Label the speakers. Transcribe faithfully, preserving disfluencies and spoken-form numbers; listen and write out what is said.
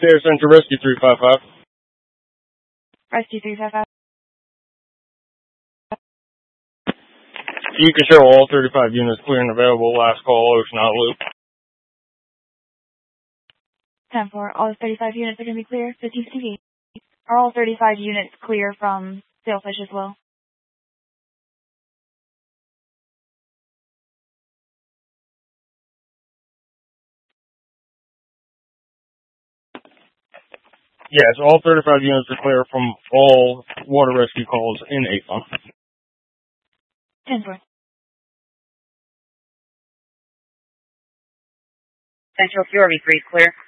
Speaker 1: Air Center Rescue three five five.
Speaker 2: Rescue three five five.
Speaker 1: You can show all thirty-five units clear and available. Last call, Ocean Isle Loop.
Speaker 2: ten four. All thirty-five units are going to be clear. fifty fifty. Are all thirty-five units clear from Sailfish as well?
Speaker 1: Yes, all thirty-five units are clear from all water rescue calls in Avon.
Speaker 2: ten four.
Speaker 3: Central Fury three clear.